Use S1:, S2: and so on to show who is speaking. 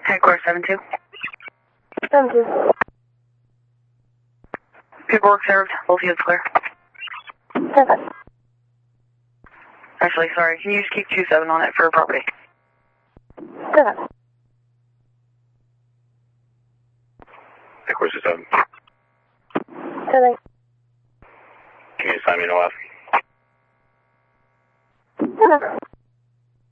S1: Headquarters 7-2.
S2: 7-2.
S1: Paperwork served. Both units clear.
S2: 10-5.
S1: Actually, sorry. Can you just keep 2-7 on it for property?
S2: 10-5.
S3: Headquarters 7.
S2: 10-8.
S3: Can you assign me no F?
S2: 10-9.